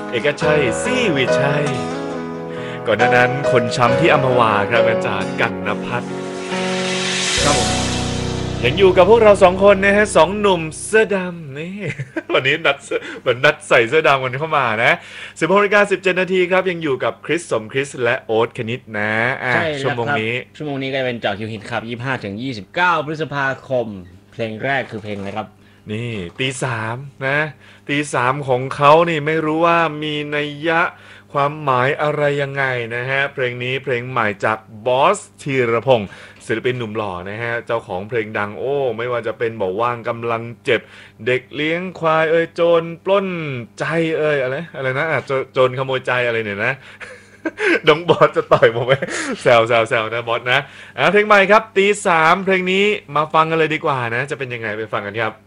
เอกชัยศรีวิชัยก่อนหน้านั้นคนช้ำที่อัมพวาครับอาจารย์กันณภัทรครับผมยังอยู่กับพวกเราสองคนนะฮะสองหนุ่มเสื้อดำนี่ วันนี้นัดเหมือนนัดใส่เสื้อดำกันเข้ามานะ16:17 นาทีครับยังอยู่กับคริสสมคริสและโอ๊ตคณิตนะใช่ชั่แล้วครับวโมงนี้ชั่วโมงนี้ก็เป็นเจาะคิวฮิตครับ25 ถึง 29 พฤษภาคมเพลงแรกคือเพลงอะไรครับนี่ตี 3นะตี 3ของเขานี่ไม่รู้ว่ามีนัยยะความหมายอะไรยังไงนะฮะเพลงนี้เพลงใหม่จากบอสธีรพงศ์ศิลปินหนุ่มหล่อนะฮะเจ้าของเพลงดังโอ้ไม่ว่าจะเป็นบอกว่างกำลังเจ็บเด็กเลี้ยงควายโจรปล้นใจอะไรนะโจรขโมยใจอะไรเนี่ยนะน้องบอสจะต่อยผมไหมแซวนะบอสนะเพลงใหม่ครับตี 3เพลงนี้มาฟังกันเลยดีกว่านะจะเป็นยังไงไปฟังกันครับ